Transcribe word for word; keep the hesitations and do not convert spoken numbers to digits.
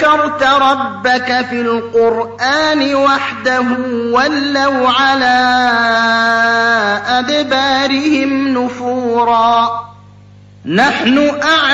ذكرت ربك في القرآن وحده ولوا على أدبارهم نفورا. نحن أعلم